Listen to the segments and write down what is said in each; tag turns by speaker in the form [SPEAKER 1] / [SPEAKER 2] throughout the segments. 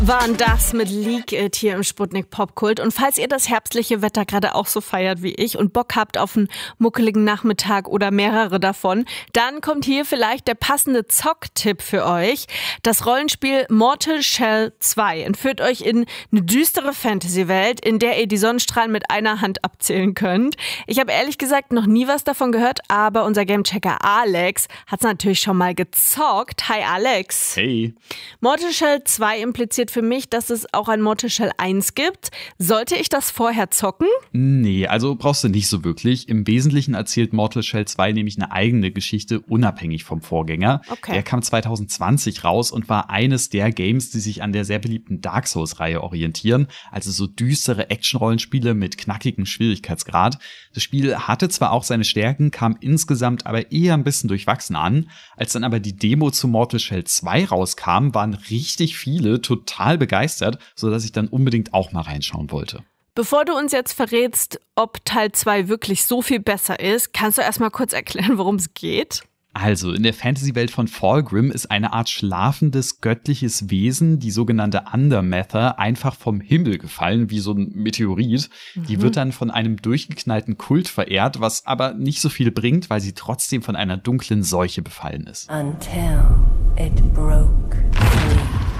[SPEAKER 1] Waren das mit Leak It hier im Sputnik Popkult. Und falls ihr das herbstliche Wetter gerade auch so feiert wie ich und Bock habt auf einen muckeligen Nachmittag oder mehrere davon, dann kommt hier vielleicht der passende Zocktipp für euch. Das Rollenspiel Mortal Shell 2 entführt euch in eine düstere Fantasy-Welt, in der ihr die Sonnenstrahlen mit einer Hand abzählen könnt. Ich habe ehrlich gesagt noch nie was davon gehört, aber unser Gamechecker Alex hat es natürlich schon mal gezockt. Hi Alex.
[SPEAKER 2] Hey.
[SPEAKER 1] Mortal Shell 2 impliziert für mich, dass es auch ein Mortal Shell 1 gibt. Sollte ich das vorher zocken?
[SPEAKER 2] Nee, also brauchst du nicht so wirklich. Im Wesentlichen erzählt Mortal Shell 2 nämlich eine eigene Geschichte, unabhängig vom Vorgänger.
[SPEAKER 1] Okay.
[SPEAKER 2] Der kam 2020 raus und war eines der Games, die sich an der sehr beliebten Dark Souls-Reihe orientieren. Also so düstere Action-Rollenspiele mit knackigem Schwierigkeitsgrad. Das Spiel hatte zwar auch seine Stärken, kam insgesamt aber eher ein bisschen durchwachsen an. Als dann aber die Demo zu Mortal Shell 2 rauskam, waren richtig viele total begeistert, sodass ich dann unbedingt auch mal reinschauen wollte.
[SPEAKER 1] Bevor du uns jetzt verrätst, ob Teil 2 wirklich so viel besser ist, kannst du erstmal kurz erklären, worum es geht?
[SPEAKER 2] Also, in der Fantasy-Welt von Fulgrim ist eine Art schlafendes, göttliches Wesen, die sogenannte Undermather, einfach vom Himmel gefallen, wie so ein Meteorit. Die wird dann von einem durchgeknallten Kult verehrt, was aber nicht so viel bringt, weil sie trotzdem von einer dunklen Seuche befallen ist.
[SPEAKER 3] Until it broke free.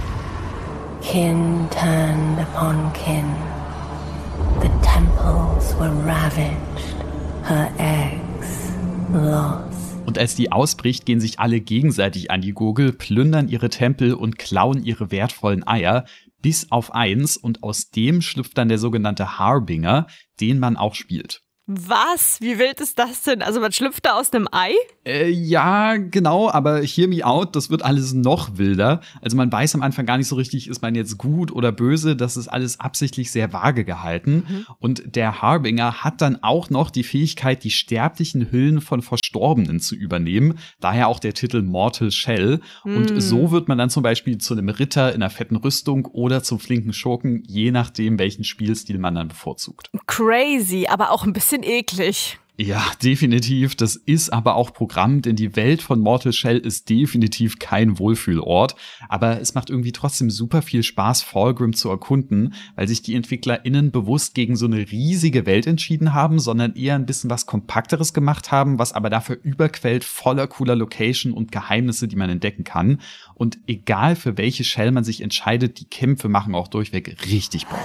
[SPEAKER 3] Kin turned upon kin. The temples were ravaged. Her eggs lost.
[SPEAKER 2] Und als die ausbricht, gehen sich alle gegenseitig an die Gurgel, plündern ihre Tempel und klauen ihre wertvollen Eier, bis auf eins, und aus dem schlüpft dann der sogenannte Harbinger, den man auch spielt.
[SPEAKER 1] Was? Wie wild ist das denn? Also man schlüpft da aus einem Ei?
[SPEAKER 2] Ja, genau, aber hear me out, das wird alles noch wilder. Also man weiß am Anfang gar nicht so richtig, ist man jetzt gut oder böse, das ist alles absichtlich sehr vage gehalten. Und der Harbinger hat dann auch noch die Fähigkeit, die sterblichen Hüllen von Verstorbenen zu übernehmen. Daher auch der Titel Mortal Shell. Und so wird man dann zum Beispiel zu einem Ritter in einer fetten Rüstung oder zum flinken Schurken, je nachdem, welchen Spielstil man dann bevorzugt.
[SPEAKER 1] Crazy, aber auch ein bisschen eklig.
[SPEAKER 2] Ja, definitiv. Das ist aber auch Programm, denn die Welt von Mortal Shell ist definitiv kein Wohlfühlort. Aber es macht irgendwie trotzdem super viel Spaß, Fulgrim zu erkunden, weil sich die EntwicklerInnen bewusst gegen so eine riesige Welt entschieden haben, sondern eher ein bisschen was Kompakteres gemacht haben, was aber dafür überquellt voller cooler Location und Geheimnisse, die man entdecken kann. Und egal für welche Shell man sich entscheidet, die Kämpfe machen auch durchweg richtig Bock.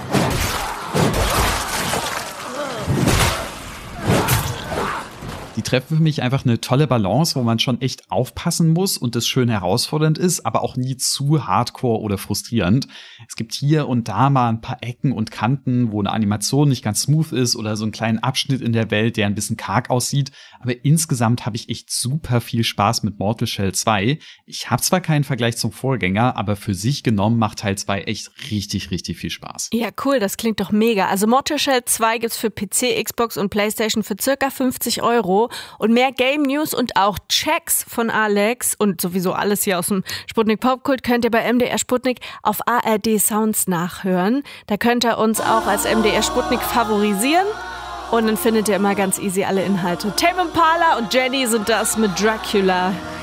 [SPEAKER 2] Die treffen für mich einfach eine tolle Balance, wo man schon echt aufpassen muss und es schön herausfordernd ist, aber auch nie zu hardcore oder frustrierend. Es gibt hier und da mal ein paar Ecken und Kanten, wo eine Animation nicht ganz smooth ist oder so einen kleinen Abschnitt in der Welt, der ein bisschen karg aussieht. Aber insgesamt habe ich echt super viel Spaß mit Mortal Shell 2. Ich habe zwar keinen Vergleich zum Vorgänger, aber für sich genommen macht Teil 2 echt richtig, richtig viel Spaß.
[SPEAKER 1] Ja, cool, das klingt doch mega. Also Mortal Shell 2 gibt's für PC, Xbox und PlayStation für circa 50 €. Und mehr Game News und auch Checks von Alex und sowieso alles hier aus dem Sputnik Popkult könnt ihr bei MDR Sputnik auf ARD Sounds nachhören. Da könnt ihr uns auch als MDR Sputnik favorisieren und dann findet ihr immer ganz easy alle Inhalte. Tame Impala und Jenny sind das mit Dracula.